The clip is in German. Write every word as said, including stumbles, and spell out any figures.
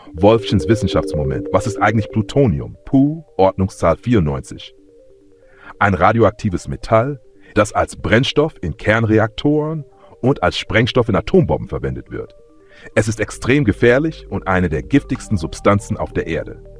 Wolffchens Wissenschaftsmoment. Was ist eigentlich Plutonium? Pu, Ordnungszahl vierundneunzig. Ein radioaktives Metall, das als Brennstoff in Kernreaktoren und als Sprengstoff in Atombomben verwendet wird. Es ist extrem gefährlich und eine der giftigsten Substanzen auf der Erde.